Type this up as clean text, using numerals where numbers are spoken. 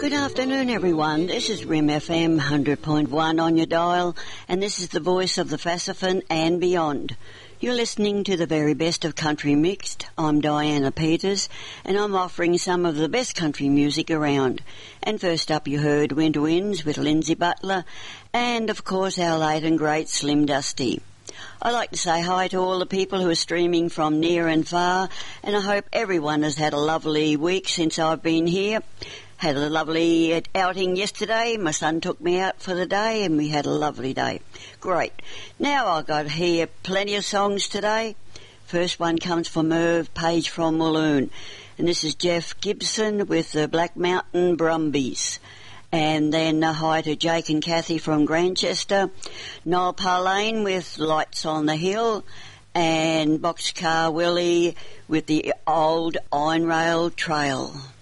Good afternoon, everyone. This is RIM FM 100.1 on your dial, and this is the voice of the Fassifan and beyond. You're listening to the very best of country mixed. I'm Diana Peters, and I'm offering some of the best country music around. And first up you heard Winter Winds with Lindsay Butler, and of course our late and great Slim Dusty. I'd like to say hi to all the people who are streaming from near and far, and I hope everyone has had a lovely week since I've been here. Had a lovely outing yesterday. My son took me out for the day and we had a lovely day. Great. Now I've got here plenty of songs today. First one comes from Merv Page from Walloon. And this is Jeff Gibson with the Black Mountain Brumbies. And then hi to Jake and Kathy from Grantchester. Noel Parlane with Lights on the Hill. And Boxcar Willie with the Old Iron Rail Trail.